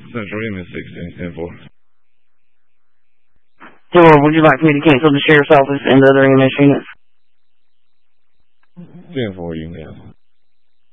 Central Inman 1610-4. Hello, would you like me to cancel the sheriff's office and the other EMS units? 10-4, you can cancel.